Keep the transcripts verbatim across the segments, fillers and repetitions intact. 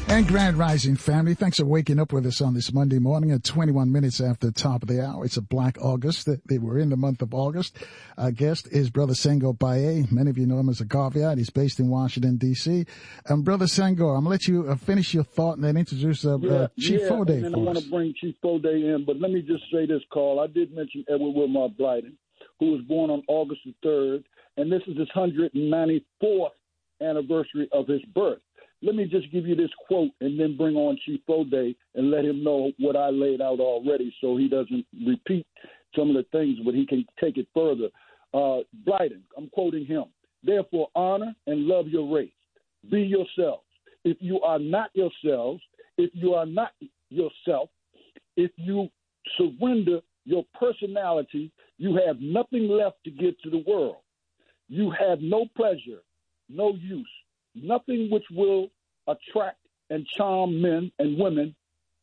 And Grand Rising family, thanks for waking up with us on this Monday morning at twenty-one minutes after the top of the hour. It's a Black August. They were in the month of August. Our guest is Brother Senghor Baye. Many of you know him as a Garveyite. He's based in Washington, D C. Um, Brother Senghor, I'm going to let you uh, finish your thought and then introduce uh, yeah, uh, Chief yeah, Fode and then for I want us. to bring Chief Fode in, but let me just say this, Carl. I did mention Edward Wilmar Blyden, who was born on August the third, and this is his one hundred ninety-fourth anniversary of his birth. Let me just give you this quote and then bring on Chief Fode and let him know what I laid out already so he doesn't repeat some of the things, but he can take it further. Uh, Blyden, I'm quoting him. Therefore, honor and love your race. Be yourselves. If you are not yourselves, if you are not yourself, if you surrender your personality, you have nothing left to give to the world. You have no pleasure, no use, nothing which will attract and charm men and women,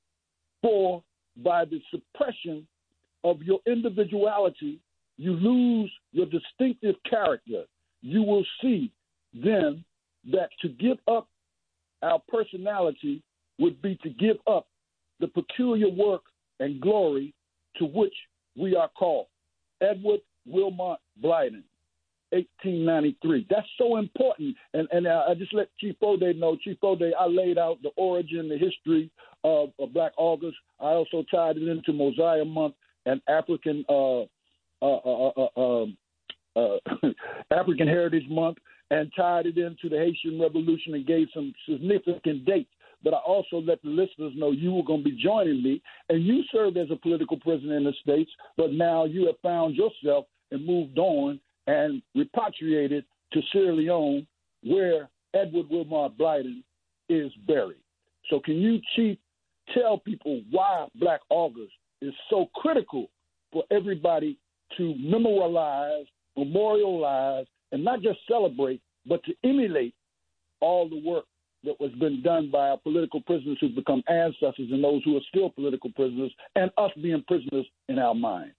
for by the suppression of your individuality, you lose your distinctive character. You will see then that to give up our personality would be to give up the peculiar work and glory to which we are called. Edward Wilmar Blyden, eighteen ninety-three. That's so important. And, and uh, I just let Chief Fode know. Chief Fode, I laid out the origin, the history of, of Black August. I also tied it into Mosiah Month and African uh, uh, uh, uh, uh, African Heritage Month, and tied it into the Haitian Revolution and gave some significant dates. But I also let the listeners know you were going to be joining me, and you served as a political prisoner in the States, but now you have found yourself and moved on and repatriated to Sierra Leone, where Edward Wilmar Blyden is buried. So can you, Chief, tell people why Black August is so critical for everybody to memorialize, memorialize, and not just celebrate, but to emulate all the work that has been done by our political prisoners who've become ancestors and those who are still political prisoners, and us being prisoners in our mind.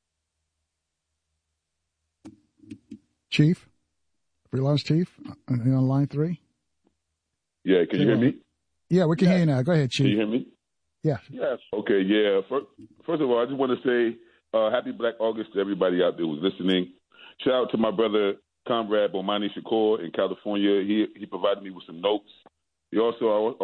Chief, freelance Chief, on line three. Yeah, can you hear me? Yeah, we can yes. hear you now. Go ahead, Chief. Can you hear me? Yeah. Yes. Okay, yeah. First, first of all, I just want to say uh, happy Black August to everybody out there who's listening. Shout out to my brother, Comrade Bomani Shakur in California. He he provided me with some notes. He also